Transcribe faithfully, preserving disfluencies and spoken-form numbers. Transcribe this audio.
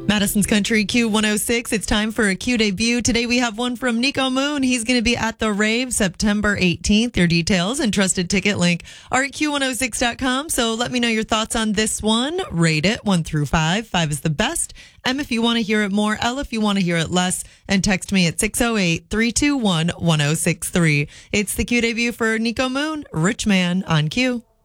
Madison's Country Q one oh six. It's time for a Q debut. Today we have one from Nico Moon. He's going to be at the rave September eighteenth. Your details and trusted ticket link are at Q one oh six dot com. So let me know your thoughts on this one. Rate it one through five. Five is the best. M if you want to hear it more. L if you want to hear it less. And text me at six oh eight, three two one, one oh six three. It's the Q debut for Nico Moon, Rich Man on Q.